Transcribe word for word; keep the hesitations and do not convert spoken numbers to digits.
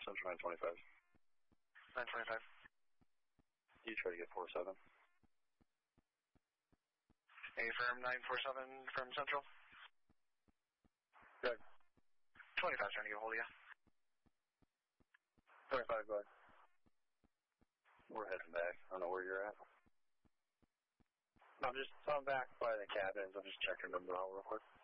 Central nine twenty-five. nine twenty-five. You try to get four seven. A firm nine four seven from Central. Good. twenty-five trying to get a hold of you. twenty-five, go ahead. We're heading back. I don't know where you're at. I'm just, I'm back by the cabins. I'm just checking them out real quick.